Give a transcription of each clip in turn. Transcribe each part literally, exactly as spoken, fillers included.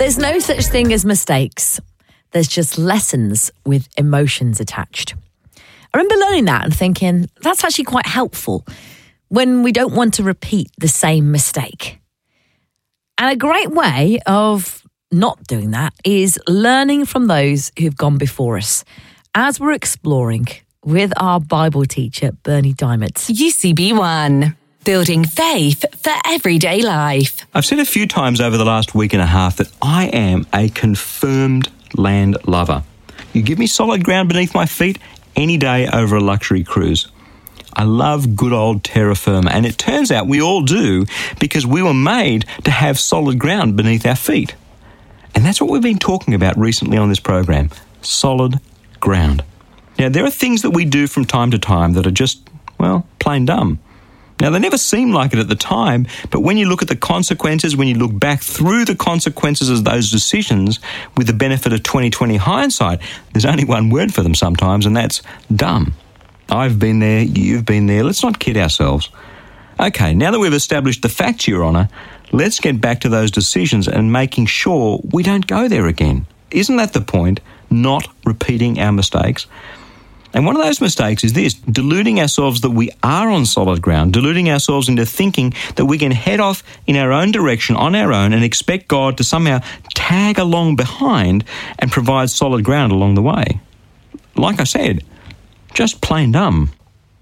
There's no such thing as mistakes. There's just lessons with emotions attached. I remember learning that and thinking, that's actually quite helpful when we don't want to repeat the same mistake. And a great way of not doing that is learning from those who've gone before us, as we're exploring with our Bible teacher, Bernie Diamond. U C B one, building faith for everyday life. I've said a few times over the last week and a half that I am a confirmed land lover. You give me solid ground beneath my feet any day over a luxury cruise. I love good old terra firma, and it turns out we all do because we were made to have solid ground beneath our feet. And that's what we've been talking about recently on this program, solid ground. Now, there are things that we do from time to time that are just, well, plain dumb. Now, they never seem like it at the time, but when you look at the consequences, when you look back through the consequences of those decisions with the benefit of twenty twenty hindsight, there's only one word for them sometimes, and that's dumb. I've been there, you've been there, let's not kid ourselves. Okay, now that we've established the facts, Your Honour, let's get back to those decisions and making sure we don't go there again. Isn't that the point? Not repeating our mistakes. And one of those mistakes is this, deluding ourselves that we are on solid ground, deluding ourselves into thinking that we can head off in our own direction on our own and expect God to somehow tag along behind and provide solid ground along the way. Like I said, just plain dumb.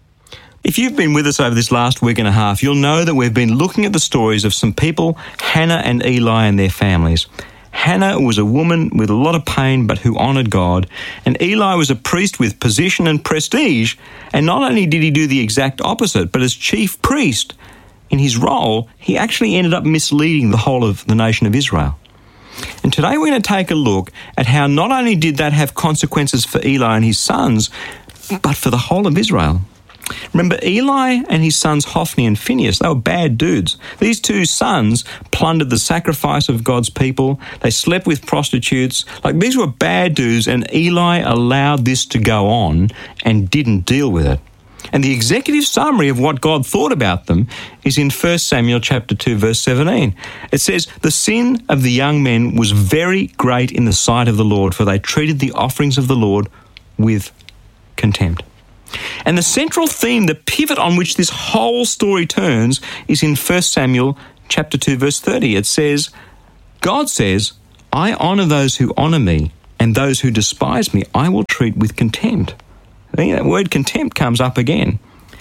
If you've been with us over this last week and a half, you'll know that we've been looking at the stories of some people, Hannah and Eli and their families. Hannah was a woman with a lot of pain but who honoured God, and Eli was a priest with position and prestige, and not only did he do the exact opposite, but as chief priest, in his role, he actually ended up misleading the whole of the nation of Israel. And today we're going to take a look at how not only did that have consequences for Eli and his sons, but for the whole of Israel. Remember, Eli and his sons Hophni and Phinehas, they were bad dudes. These two sons plundered the sacrifice of God's people. They slept with prostitutes. Like, these were bad dudes, and Eli allowed this to go on and didn't deal with it. And the executive summary of what God thought about them is in First Samuel chapter two, verse seventeen. It says, "The sin of the young men was very great in the sight of the Lord, for they treated the offerings of the Lord with contempt." And the central theme, the pivot on which this whole story turns, is in First Samuel chapter two, verse thirty. It says, God says, "I honour those who honour me, and those who despise me I will treat with contempt." I think that word contempt comes up again.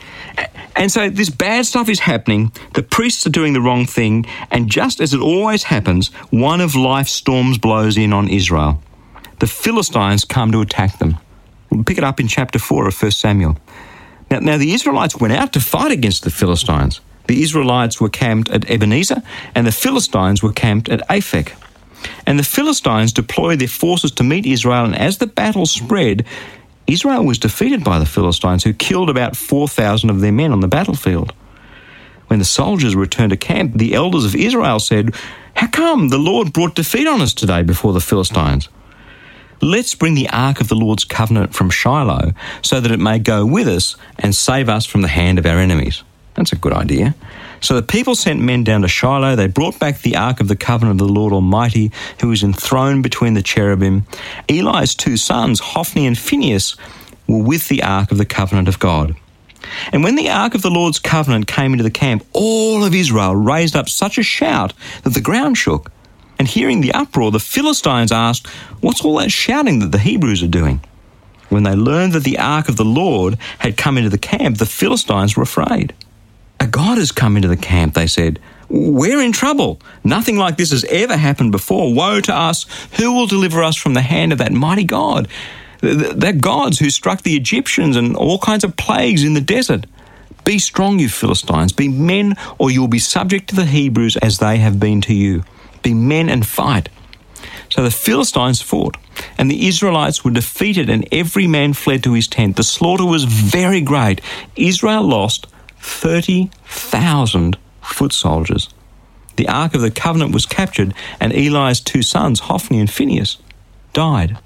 And so this bad stuff is happening, the priests are doing the wrong thing, and just as it always happens, one of life's storms blows in on Israel. The Philistines come to attack them. We'll pick it up in chapter four of First Samuel. Now, now the Israelites went out to fight against the Philistines. The Israelites were camped at Ebenezer, and the Philistines were camped at Aphek. And the Philistines deployed their forces to meet Israel, and as the battle spread, Israel was defeated by the Philistines, who killed about four thousand of their men on the battlefield. When the soldiers returned to camp, the elders of Israel said, "How come the Lord brought defeat on us today before the Philistines? Let's bring the ark of the Lord's covenant from Shiloh so that it may go with us and save us from the hand of our enemies." That's a good idea. So the people sent men down to Shiloh. They brought back the ark of the covenant of the Lord Almighty, who was enthroned between the cherubim. Eli's two sons, Hophni and Phinehas, were with the ark of the covenant of God. And when the ark of the Lord's covenant came into the camp, all of Israel raised up such a shout that the ground shook. And hearing the uproar, the Philistines asked, "What's all that shouting that the Hebrews are doing?" When they learned that the ark of the Lord had come into the camp, the Philistines were afraid. "A god has come into the camp," they said. "We're in trouble. Nothing like this has ever happened before. Woe to us! Who will deliver us from the hand of that mighty God? They're gods who struck the Egyptians and all kinds of plagues in the desert. Be strong, you Philistines. Be men, or you'll be subject to the Hebrews as they have been to you. Be men and fight." So the Philistines fought, and the Israelites were defeated, and every man fled to his tent. The slaughter was very great. Israel lost thirty thousand foot soldiers. The Ark of the Covenant was captured, and Eli's two sons, Hophni and Phinehas, died.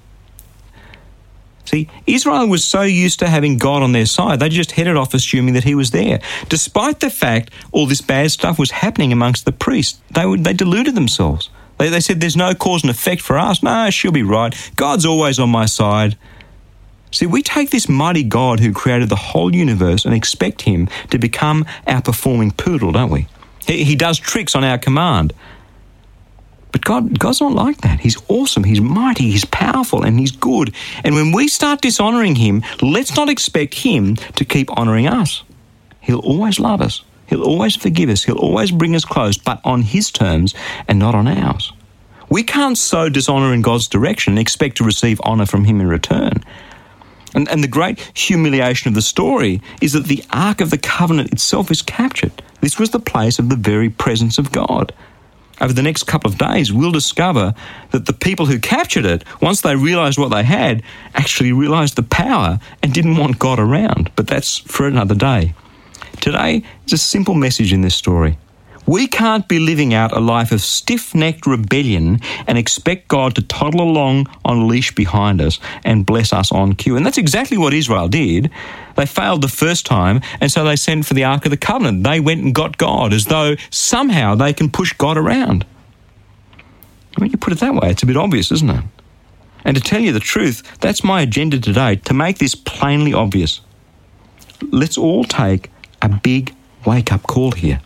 See, Israel was so used to having God on their side, they just headed off assuming that he was there. Despite the fact all this bad stuff was happening amongst the priests, they, would, they deluded themselves. They, they said there's no cause and effect for us. No, she'll be right. God's always on my side. See, we take this mighty God who created the whole universe and expect him to become our performing poodle, don't we? He, he does tricks on our command. But God, God's not like that. He's awesome, he's mighty, he's powerful, and he's good. And when we start dishonouring him, let's not expect him to keep honouring us. He'll always love us. He'll always forgive us. He'll always bring us close, but on his terms and not on ours. We can't sow dishonour in God's direction and expect to receive honour from him in return. And, and the great humiliation of the story is that the Ark of the Covenant itself is captured. This was the place of the very presence of God. Over the next couple of days, we'll discover that the people who captured it, once they realised what they had, actually realised the power and didn't want God around. But that's for another day. Today, there's a simple message in this story. We can't be living out a life of stiff-necked rebellion and expect God to toddle along on a leash behind us and bless us on cue. And that's exactly what Israel did. They failed the first time, and so they sent for the Ark of the Covenant. They went and got God as though somehow they can push God around. When you put it that way, it's a bit obvious, isn't it? And to tell you the truth, that's my agenda today, to make this plainly obvious. Let's all take a big wake-up call here.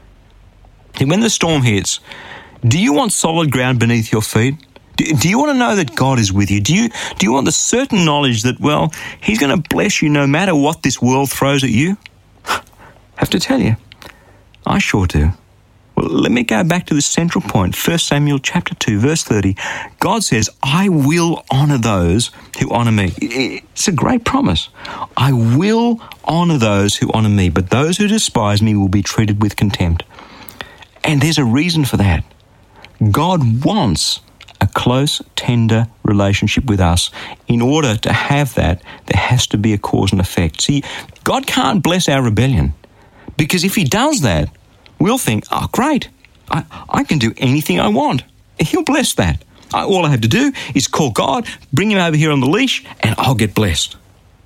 And when the storm hits, do you want solid ground beneath your feet? Do, do you want to know that God is with you? Do you do you want the certain knowledge that, well, he's going to bless you no matter what this world throws at you? Have to tell you, I sure do. Well, let me go back to the central point, First Samuel chapter two, verse thirty. God says, I will honour those who honour me. It's a great promise. I will honour those who honour me, but those who despise me will be treated with contempt. And there's a reason for that. God wants a close, tender relationship with us. In order to have that, there has to be a cause and effect. See, God can't bless our rebellion, because if he does that, we'll think, oh, great, I, I can do anything I want. He'll bless that. I, all I have to do is call God, bring him over here on the leash, and I'll get blessed.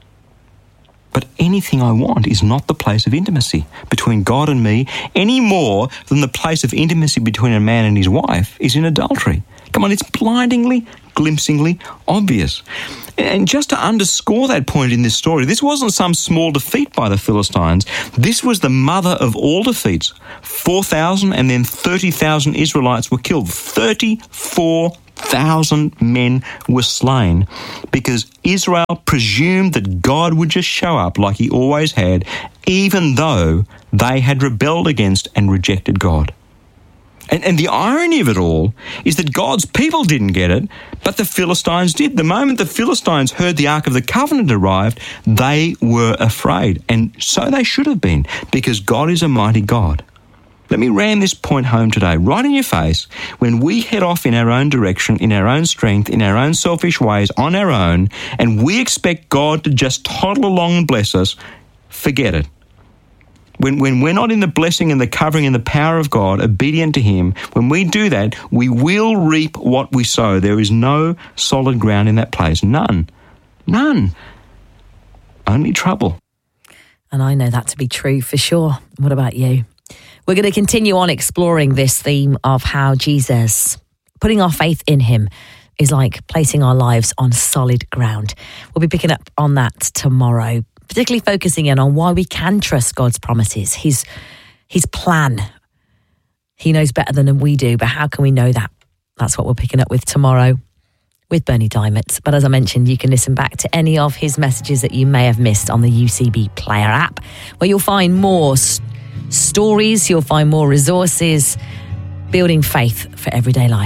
But anything I want is not the place of intimacy between God and me, any more than the place of intimacy between a man and his wife is in adultery. Come on, it's blindingly, glimpsingly obvious. And just to underscore that point in this story, this wasn't some small defeat by the Philistines. This was the mother of all defeats. four thousand and then thirty thousand Israelites were killed. thirty-four thousand men were slain because Israel presumed that God would just show up like he always had, even though they had rebelled against and rejected God. And, and the irony of it all is that God's people didn't get it, but the Philistines did. The moment the Philistines heard the Ark of the Covenant arrived, they were afraid. And so they should have been, because God is a mighty God. Let me ram this point home today, right in your face. When we head off in our own direction, in our own strength, in our own selfish ways, on our own, and we expect God to just toddle along and bless us, forget it. When, when we're not in the blessing and the covering and the power of God, obedient to him, when we do that, we will reap what we sow. There is no solid ground in that place. None. None. Only trouble. And I know that to be true for sure. What about you? We're going to continue on exploring this theme of how Jesus, putting our faith in him, is like placing our lives on solid ground. We'll be picking up on that tomorrow, particularly focusing in on why we can trust God's promises, his, his plan. He knows better than we do, but how can we know that? That's what we're picking up with tomorrow with Bernie Diamond. But as I mentioned, you can listen back to any of his messages that you may have missed on the U C B Player app, where you'll find more st- stories, you'll find more resources, building faith for everyday life.